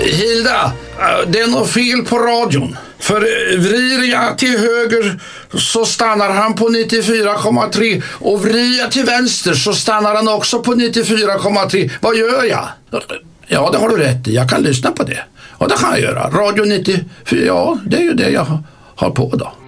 Hilda, det är något fel på radion. För vrider jag till höger så stannar han på 94,3 och vrider jag till vänster så stannar han också på 94,3. Vad gör jag? Ja, det har du rätt i. Jag kan lyssna på det. Och det kan jag göra. Radio 94, ja, det är ju det jag har på då.